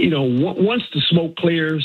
once the smoke clears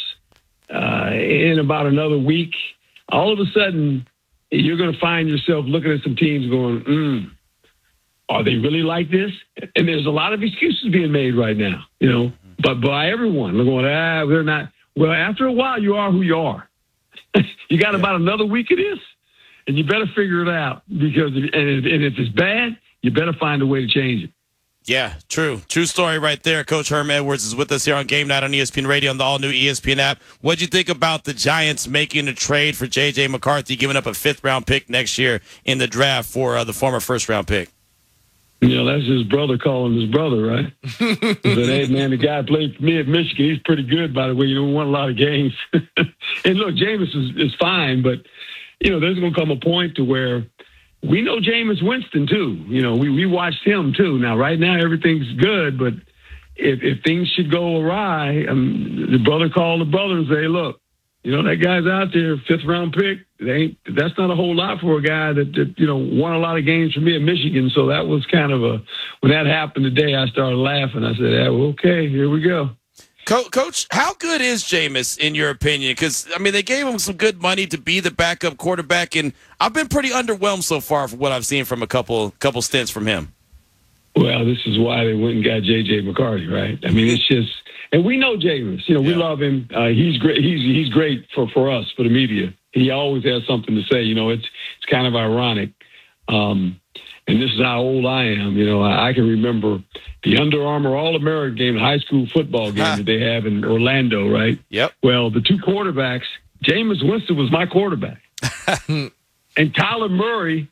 in about another week, all of a sudden you're going to find yourself looking at some teams going, are they really like this? And there's a lot of excuses being made right now, but by everyone. They're going, they're not. Well, after a while, you are who you are. You got about another week of this, and you better figure it out because if it's bad, you better find a way to change it. Yeah, true story right there. Coach Herm Edwards is with us here on Game Night on ESPN Radio on the all-new ESPN app. What'd you think about the Giants making a trade for J.J. McCarthy, giving up a fifth-round pick next year in the draft for the former first-round pick? That's his brother calling his brother, right? He said, hey, man, the guy played for me at Michigan. He's pretty good, by the way. Won a lot of games. And look, Jameis is fine, but, there's going to come a point to where we know Jameis Winston, too. We watched him, too. Now, right now, everything's good, but if things should go awry, the brother called the brother and say, look, that guy's out there, fifth-round pick. That's not a whole lot for a guy that won a lot of games for me at Michigan. So that was kind of when that happened today, I started laughing. I said, okay, here we go. Coach, how good is Jameis in your opinion? Because, they gave him some good money to be the backup quarterback, and I've been pretty underwhelmed so far for what I've seen from a couple stints from him. Well, this is why they went and got J.J. McCarthy, right? It's just – and we know Jameis. We love him. He's great. He's great for us, for the media. He always has something to say. It's kind of ironic. And this is how old I am. I can remember the Under Armour All-American game, the high school football game that they have in Orlando, right? Yep. Well, the two quarterbacks, Jameis Winston was my quarterback. And Kyler Murray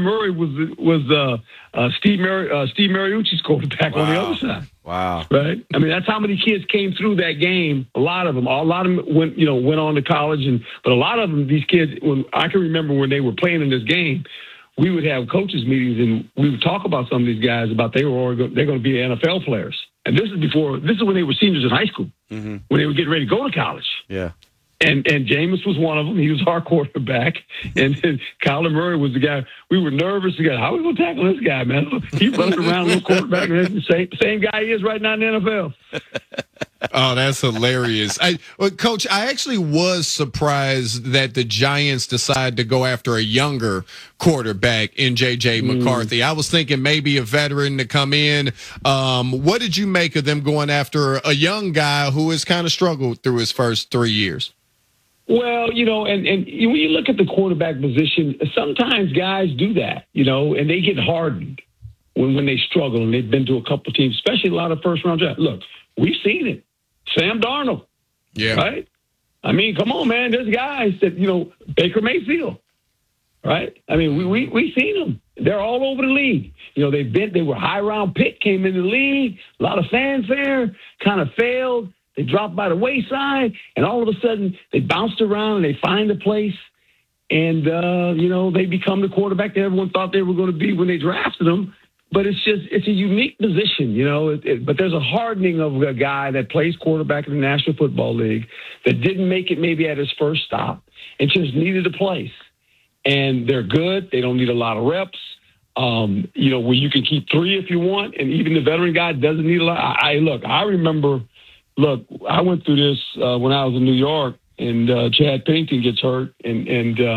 was Steve Mariucci's quarterback on the other side. Wow. Right? That's how many kids came through that game. A lot of them went on to college, but a lot of them, these kids, I can remember when they were playing in this game, we would have coaches meetings and we would talk about some of these guys about they're going to be NFL players. And this is when they were seniors in high school, when they were getting ready to go to college. Yeah. And Jameis was one of them. He was our quarterback. And Kyler Murray was the guy. We were nervous. How are we going to tackle this guy, man? He's running around a little quarterback. And that's the same guy he is right now in the NFL. Oh, that's hilarious. Coach, I actually was surprised that the Giants decided to go after a younger quarterback in J.J. McCarthy. I was thinking maybe a veteran to come in. What did you make of them going after a young guy who has kind of struggled through his first 3 years? Well, and when you look at the quarterback position, sometimes guys do that, and they get hardened when they struggle, and they've been to a couple teams, especially a lot of first-round drafts. Look, we've seen it. Sam Darnold. Yeah. Right? Come on, man. There's guys that, Baker Mayfield. Right? We've seen them. They're all over the league. They were high-round pick, came in the league, a lot of fanfare, kind of failed. They dropped by the wayside, and all of a sudden they bounced around and they find a place, and, they become the quarterback that everyone thought they were going to be when they drafted them. But it's a unique position, but there's a hardening of a guy that plays quarterback in the National Football League that didn't make it maybe at his first stop and just needed a place. And they're good. They don't need a lot of reps. Where you can keep 3 if you want, and even the veteran guy doesn't need a lot. I remember. Look, I went through this when I was in New York, and Chad Pennington gets hurt, and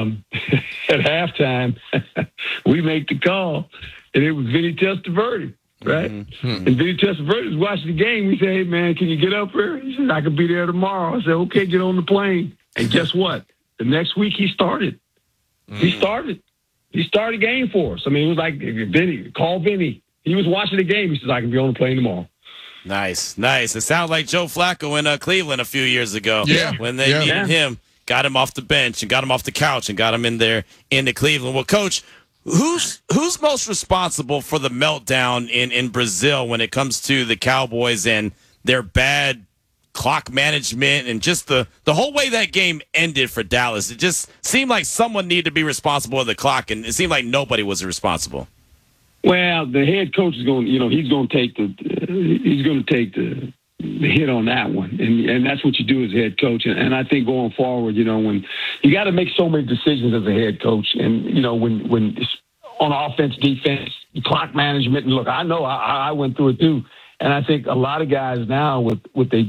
at halftime, we make the call, and it was Vinny Testaverde, right? Mm-hmm. And Vinny Testaverde was watching the game. We said, hey, man, can you get up here? He said, I could be there tomorrow. I said, okay, get on the plane. And guess what? The next week he started. He started the game for us. It was like, Vinny, call Vinny. He was watching the game. He says, I can be on the plane tomorrow. Nice. It sounds like Joe Flacco in Cleveland a few years ago. Yeah. When they needed him, got him off the bench and got him off the couch and got him in there into Cleveland. Well, Coach, who's most responsible for the meltdown in Brazil when it comes to the Cowboys and their bad clock management and just the whole way that game ended for Dallas? It just seemed like someone needed to be responsible of the clock, and it seemed like nobody was responsible. Well, the head coach is going. He's going to take the hit on that one, and that's what you do as head coach. And I think going forward, when you got to make so many decisions as a head coach, and when it's on offense, defense, clock management, and look, I know I went through it too, and I think a lot of guys now with they